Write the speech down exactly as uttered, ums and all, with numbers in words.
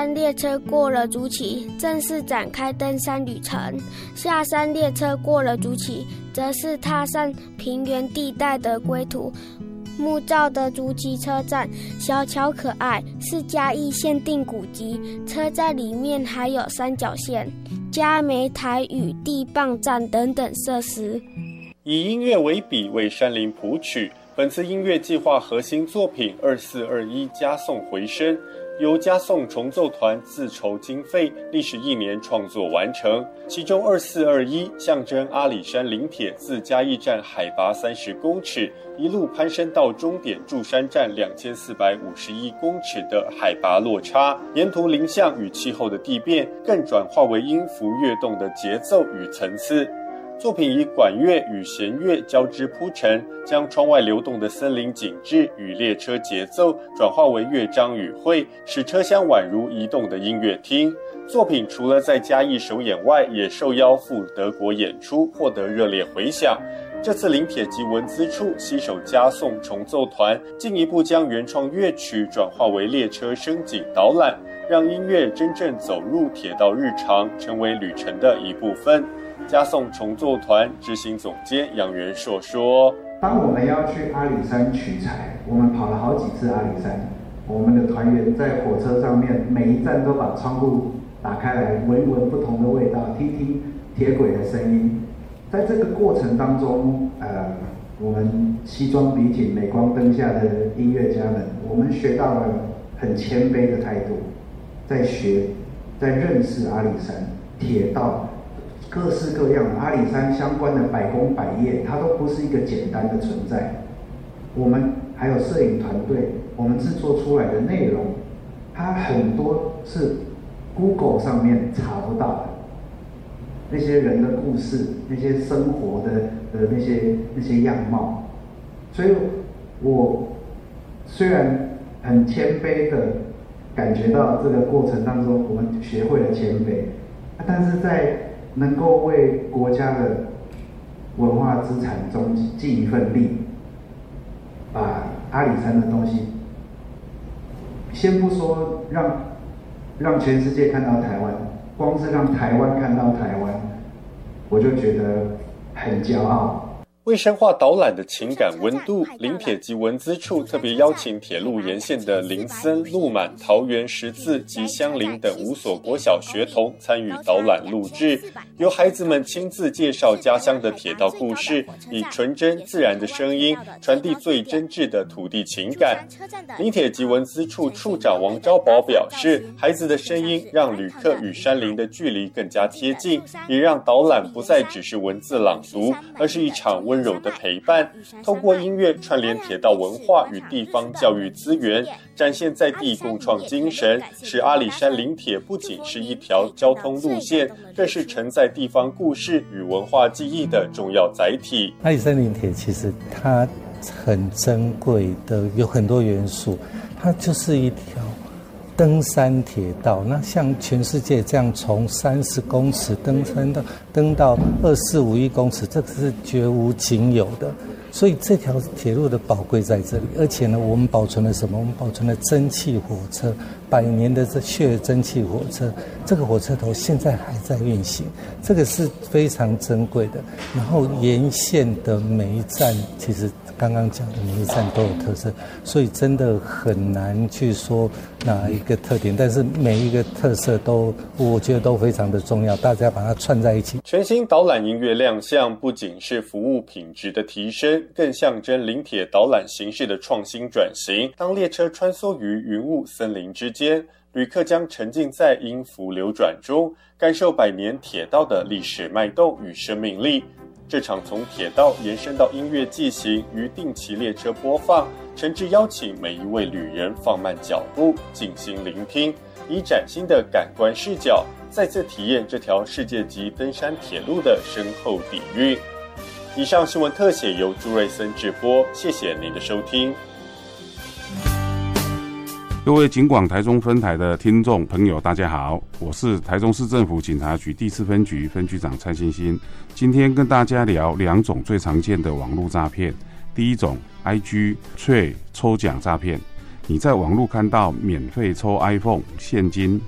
山列车过了竹崎，正式展开登山旅程。下山列车过了竹崎，则是踏上平原地带的归途。木造的竹崎车站小巧可爱，是嘉义限定古迹。车站里面还有三角线、嘉梅台语地磅站等等设施。 以音乐为笔，为山林谱曲。本次音乐计划核心作品二四二一嘉颂回声，由嘉颂重奏团自筹经费，历时一年创作完成。其中二四二一象征阿里山林铁自嘉义站海拔三十公尺，一路攀升到终点柱山站两千四百五十一公尺的海拔落差，沿途林相与气候的地变，更转化为音符跃动的节奏与层次。作品以管乐与弦乐交织铺陈，将窗外流动的森林景致与列车节奏转化为乐章与会，使车厢宛如移动的音乐厅。作品除了在嘉义首演外，也受邀赴德国演出，获得热烈回响。这次林铁及文资处携手嘉颂重奏团，进一步将原创乐曲转化为列车声景导览，让音乐真正走入铁道日常，成为旅程的一部分。嘉颂重奏团执行总监杨元硕说： 当我们要去阿里山取材，我们跑了好几次阿里山，我们的团员在火车上面每一站都把窗户打开来，闻一闻不同的味道，听听铁轨的声音。在这个过程当中，呃，我们西装笔挺、镁光灯下的音乐家们，我们学到了很谦卑的态度，在学，在认识阿里山铁道。各式各样的阿里山相关的百工百业，它都不是一个简单的存在。我们还有摄影团队，我们制作出来的内容，它很多是 Google 上面查不到的。那些人的故事，那些生活的的那些那些样貌，所以我虽然很谦卑的感觉到这个过程当中，我们学会了谦卑，但是在能够为国家的文化资产中尽一份力，把阿里山的东西，先不说让让全世界看到台湾，光是让台湾看到台湾，我就觉得很骄傲。 为深化导览的情感温度，林铁及文资处特别邀请铁路沿线的林森、鹿满、桃园、十字及香林等五所国小学童参与导览录制，由孩子们亲自介绍家乡的铁道故事，以纯真自然的声音传递最真挚的土地情感。林铁及文资处处长王昭宝表示，孩子的声音让旅客与山林的距离更加贴近，也让导览不再只是文字朗读，而是一场温柔的陪伴，透过音乐串联铁道文化与地方教育资源，展现在地共创精神，使阿里山林铁不仅是一条交通路线，更是承载地方故事与文化记忆的重要载体。 阿里山林铁其实它很珍贵的，有很多元素，它就是一条登山铁道。那像全世界这样从三十公尺登山到登到二四五一公尺，这个是绝无仅有的。所以这条铁路的宝贵在这里，而且呢，我们保存了什么？我们保存了蒸汽火车，百年的这血蒸汽火车，这个火车头现在还在运行，这个是非常珍贵的。然后沿线的每一站，其实刚刚讲的每一站都有特色，所以真的很难去说哪一个特点，但是每一个特色都，我觉得都非常的重要，大家把它串在一起。 全新导览音乐亮相，不仅是服务品质的提升，更象征林铁导览形式的创新转型。当列车穿梭于云雾森林之间，旅客将沉浸在音符流转中，感受百年铁道的历史脉动与生命力。这场从铁道延伸到音乐祭行与定期列车播放，诚挚邀请每一位旅人放慢脚步，静心聆听，以崭新的感官视角，再次体验这条世界级登山铁路的深厚底蕴。以上新闻特写由朱瑞森制播，谢谢您的收听。 各位警广台中分台的听众朋友，大家好，我是台中市政府警察局第四分局分局长蔡欣欣。今天跟大家聊两种最常见的网络诈骗。第一种 I G 脆抽奖诈骗，你在网络看到免费抽 iPhone、现金、